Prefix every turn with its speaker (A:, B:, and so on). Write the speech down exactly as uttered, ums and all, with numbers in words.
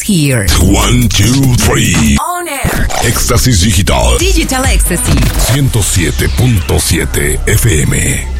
A: here.
B: One, two, three.
A: On air.
B: Éxtasis Digital.
A: Digital Ecstasy.
B: ciento siete punto siete F M.